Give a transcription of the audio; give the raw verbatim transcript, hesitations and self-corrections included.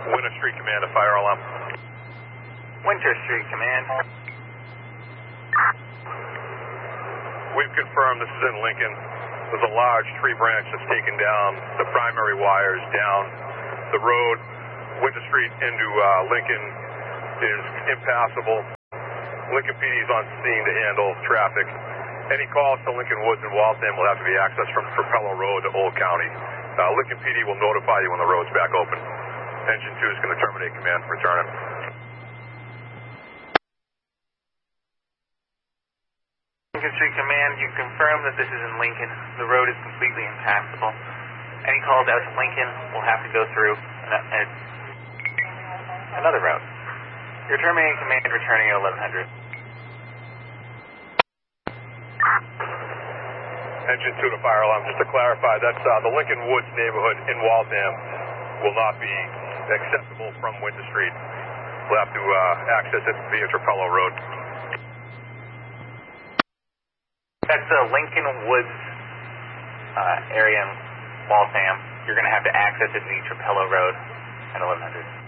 Winter Street Command, a fire alarm. Winter Street Command. We've confirmed this is in Lincoln. There's a large tree branch that's taken down the primary wires down the road. Winter Street into uh, Lincoln is impassable. Lincoln P D is on scene to handle traffic. Any calls to Lincoln Woods and Waltham will have to be accessed from Propeller Road to Old County. Uh, Lincoln P D will notify you when the road's back open. Engine two is going to terminate command for returning. Lincoln Street Command, you confirm that this is in Lincoln. The road is completely impassable. Any calls out to Lincoln will have to go through an, an, another route. You're terminating command, returning at eleven hundred. Engine two to fire alarm. Just to clarify, that's uh, the Lincoln Woods neighborhood in Waltham will not be accessible from Winter Street. We'll have to uh, access it via Trapello Road. That's the Lincoln Woods uh, area in Waltham. You're going to have to access it via Trapello Road at eleven hundred.